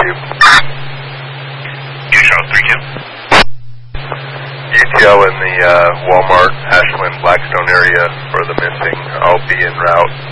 you. Charles 3-2. UTL in the Walmart, Ashland, Blackstone area for the missing. I'll be en route.